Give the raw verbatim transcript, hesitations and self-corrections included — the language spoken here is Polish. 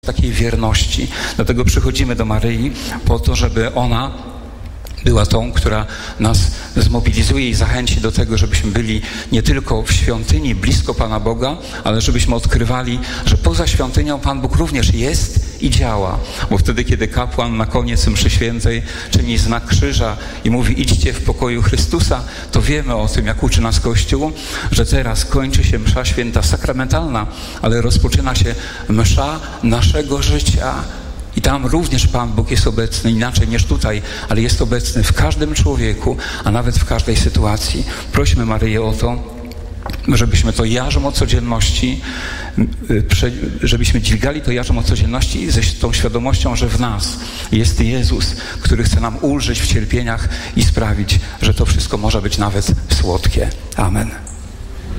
takiej wierności. Dlatego przychodzimy do Maryi po to, żeby ona była tą, która nas zmobilizuje i zachęci do tego, żebyśmy byli nie tylko w świątyni, blisko Pana Boga, ale żebyśmy odkrywali, że poza świątynią Pan Bóg również jest i działa. Bo wtedy, kiedy kapłan na koniec mszy świętej czyni znak krzyża i mówi: idźcie w pokoju Chrystusa, to wiemy o tym, jak uczy nas Kościół, że teraz kończy się msza święta sakramentalna, ale rozpoczyna się msza naszego życia. I tam również Pan Bóg jest obecny, inaczej niż tutaj, ale jest obecny w każdym człowieku, a nawet w każdej sytuacji. Prośmy Maryję o to, żebyśmy to jarzmo codzienności, żebyśmy dźwigali to jarzmo codzienności ze tą świadomością, że w nas jest Jezus, który chce nam ulżyć w cierpieniach i sprawić, że to wszystko może być nawet słodkie. Amen.